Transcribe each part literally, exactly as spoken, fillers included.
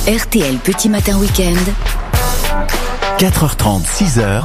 R T L Petit Matin Week-end. quatre heures trente, six heures.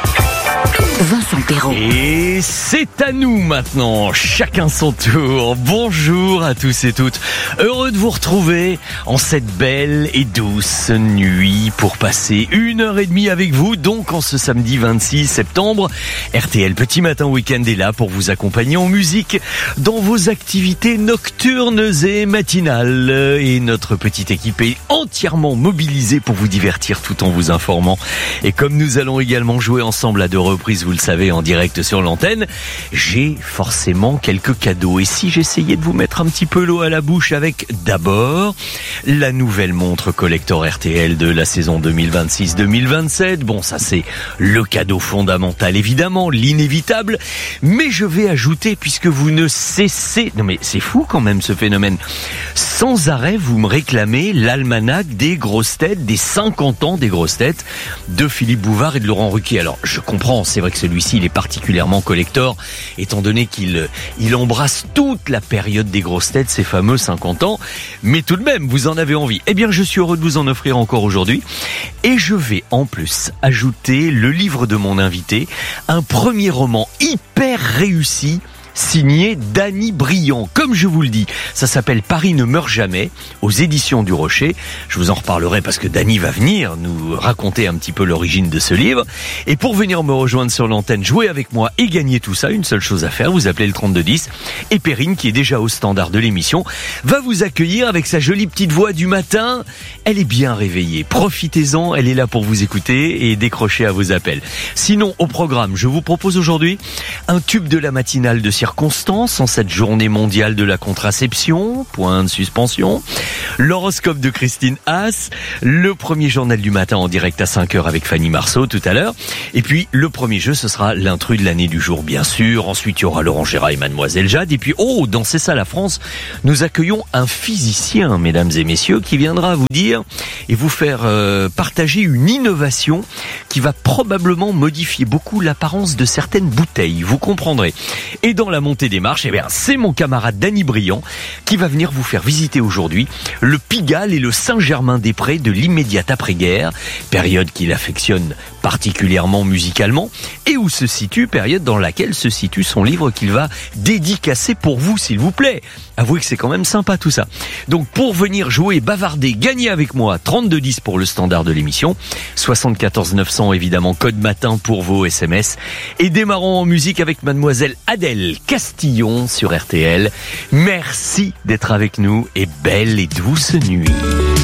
Vincent Perrault. Et c'est à nous maintenant, chacun son tour. Bonjour à tous et toutes. Heureux de vous retrouver en cette belle et douce nuit pour passer une heure et demie avec vous. Donc en ce samedi vingt-six septembre, R T L Petit Matin Week-end est là pour vous accompagner en musique dans vos activités nocturnes et matinales. Et notre petite équipe est entièrement mobilisée pour vous divertir tout en vous informant. Et comme nous allons également jouer ensemble à deux reprises, vous le savez, en direct sur l'antenne, j'ai forcément quelques cadeaux. Et si j'essayais de vous mettre un petit peu l'eau à la bouche avec d'abord la nouvelle montre collector R T L de la saison deux mille vingt-six deux mille vingt-sept. Bon, ça c'est le cadeau fondamental, évidemment, l'inévitable. Mais je vais ajouter, puisque vous ne cessez... Non mais c'est fou quand même ce phénomène. Sans arrêt, vous me réclamez l'almanach des grosses têtes, des cinquante ans des grosses têtes de Philippe Bouvard et de Laurent Ruquier. Alors, je comprends, c'est vrai que celui-ci, il est particulièrement collector, étant donné qu'il il embrasse toute la période des grosses têtes, ces fameux cinquante ans. Mais tout de même, vous en avez envie. Eh bien, je suis heureux de vous en offrir encore aujourd'hui. Et je vais en plus ajouter le livre de mon invité, un premier roman hyper réussi, signé Dany Briand. Comme je vous le dis, ça s'appelle Paris ne meurt jamais, aux éditions du Rocher. Je vous en reparlerai parce que Dany va venir nous raconter un petit peu l'origine de ce livre. Et pour venir me rejoindre sur l'antenne, jouer avec moi et gagner tout ça, une seule chose à faire, vous appelez le trente-deux dix. Et Perrine, qui est déjà au standard de l'émission, va vous accueillir avec sa jolie petite voix du matin. Elle est bien réveillée. Profitez-en, elle est là pour vous écouter et décrocher à vos appels. Sinon, au programme, je vous propose aujourd'hui un tube de la matinale de circonstances en cette journée mondiale de la contraception, point de suspension, l'horoscope de Christine Haas, le premier journal du matin en direct à cinq heures avec Fanny Marceau tout à l'heure, et puis le premier jeu, ce sera l'intrus de l'année du jour, bien sûr. Ensuite, il y aura Laurent Gérard et Mademoiselle Jade, et puis, oh, dans C'est ça la France, nous accueillons un physicien, mesdames et messieurs, qui viendra vous dire et vous faire euh, partager une innovation qui va probablement modifier beaucoup l'apparence de certaines bouteilles, vous comprendrez. Et dans la montée des marches, eh bien, c'est mon camarade Dany Briand qui va venir vous faire visiter aujourd'hui le Pigalle et le Saint-Germain-des-Prés de l'immédiate après-guerre, période qu'il affectionne particulièrement musicalement, et où se situe, période dans laquelle se situe son livre qu'il va dédicacer pour vous, s'il vous plaît. Avouez que c'est quand même sympa tout ça. Donc pour venir jouer, bavarder, gagner avec moi, trente-deux dix pour le standard de l'émission, soixante-quatorze neuf cents évidemment, code matin pour vos S M S, et démarrons en musique avec mademoiselle Adèle Castillon sur R T L. Merci d'être avec nous et belle et douce nuit.